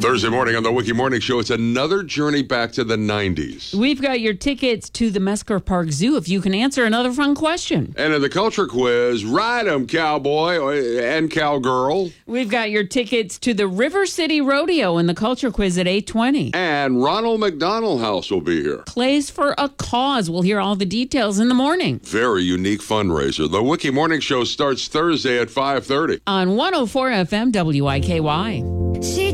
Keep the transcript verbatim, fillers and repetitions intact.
Thursday morning on the Wiki Morning Show, it's another journey back to the nineties. We've got your tickets to the Mesker Park Zoo if you can answer another fun question. And in the culture quiz, ride 'em, cowboy and cowgirl. We've got your tickets to the River City Rodeo in the culture quiz at eight twenty. And Ronald McDonald House will be here. Plays for a Cause. We'll hear all the details in the morning. Very unique fundraiser. The Wiki Morning Show starts Thursday at five thirty. On one oh four F M W I K Y. She